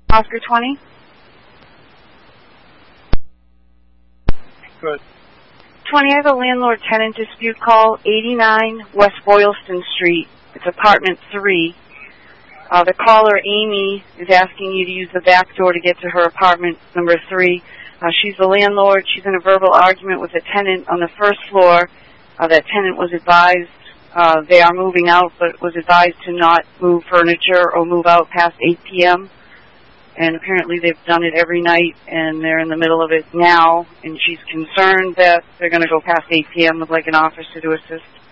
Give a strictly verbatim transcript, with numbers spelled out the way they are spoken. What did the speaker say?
Oscar twenty. Good. twenty, I have a landlord-tenant dispute call, eighty-nine West Boylston Street. It's apartment three. Uh, the caller, Amy, is asking you to use the back door to get to her apartment number three. Uh, she's the landlord. She's in a verbal argument with a tenant on the first floor. Uh, that tenant was advised uh, they are moving out, but was advised to not move furniture or move out past eight p.m., and apparently they've done it every night, and they're in the middle of it now, and she's concerned that they're going to go past eight p.m. would like an officer to assist.